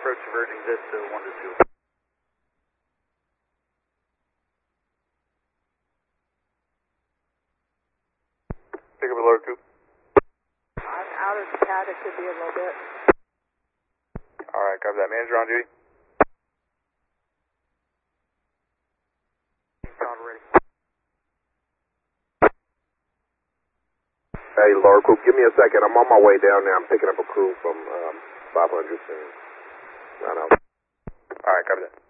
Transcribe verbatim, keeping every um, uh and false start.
approach diverging Vista one to two. Pick up a lower coupe. I'm out of the pad, it could be a little bit. Alright, copy that. Manager on duty. Hey, Laura Coop, give me a second. I'm on my way down there. I'm picking up a crew from um, five hundred soon. I know. Alright, copy that.